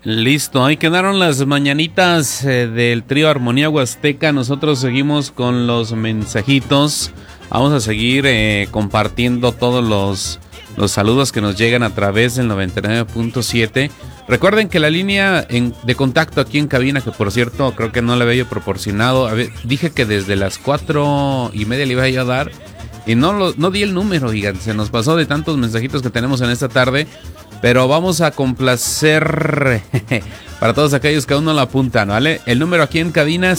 Listo, ahí quedaron las mañanitas del trío Armonía Huasteca. Nosotros seguimos con los mensajitos. Vamos a seguir compartiendo todos los saludos que nos llegan a través del 99.7. Recuerden que la línea de contacto aquí en cabina, que por cierto creo que no le había proporcionado, dije que desde las 4:30 le iba yo a dar y no di el número, digan, se nos pasó de tantos mensajitos que tenemos en esta tarde. Pero vamos a complacer para todos aquellos que aún no lo apuntan, ¿vale? El número aquí en cabina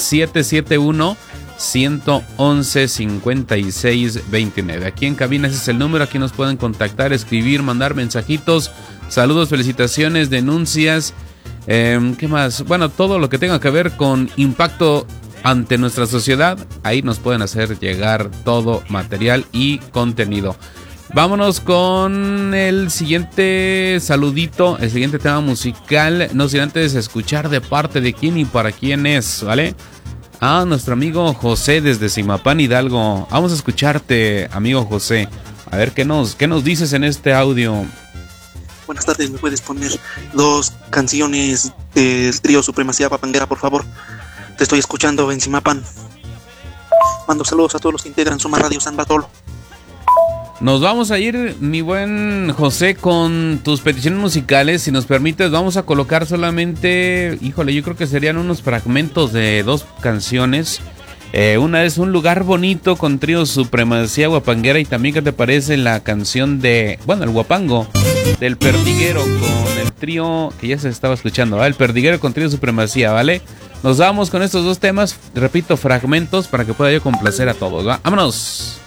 771-111-5629. Aquí en cabina ese es el número, aquí nos pueden contactar, escribir, mandar mensajitos, saludos, felicitaciones, denuncias, ¿qué más? Bueno, todo lo que tenga que ver con impacto ante nuestra sociedad, ahí nos pueden hacer llegar todo material y contenido. Vámonos con el siguiente saludito, el siguiente tema musical, no sin antes escuchar de parte de quién y para quién es, ¿vale? Nuestro amigo José desde Zimapán, Hidalgo. Vamos a escucharte, amigo José. A ver qué nos dices en este audio. Buenas tardes, ¿me puedes poner 2 canciones del trío Supremacía Papanguera, por favor? Te estoy escuchando en Zimapán. Mando saludos a todos los que integran Suma Radio San Bartolo. Nos vamos a ir, mi buen José, con tus peticiones musicales. Si nos permites, vamos a colocar solamente, híjole, yo creo que serían unos fragmentos de 2 canciones. Una es Un Lugar Bonito con trío Supremacía Guapanguera. Y también, ¿qué te parece la canción de, bueno, el guapango del Perdiguero con el trío que ya se estaba escuchando, ¿vale? El Perdiguero con trío Supremacía, ¿vale? Nos vamos con estos 2 temas, repito, fragmentos, para que pueda yo complacer a todos, ¿va? ¡Vámonos!